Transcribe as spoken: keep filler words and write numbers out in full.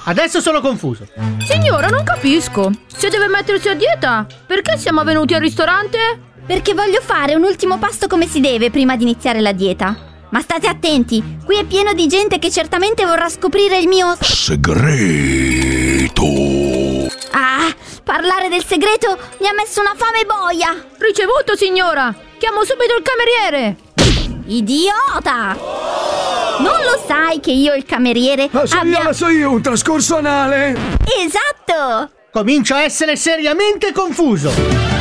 Adesso sono confuso. Signora, non capisco. Se deve mettersi a dieta, perché siamo venuti al ristorante? Perché voglio fare un ultimo pasto come si deve prima di iniziare la dieta. Ma state attenti, qui è pieno di gente che certamente vorrà scoprire il mio segreto. Ah, parlare del segreto mi ha messo una fame boia. Ricevuto, signora. Chiamo subito il cameriere. Idiota! Non lo sai che io e il cameriere Ah, so abbia... io, so io, un trascorso anale. Esatto! Comincio a essere seriamente confuso.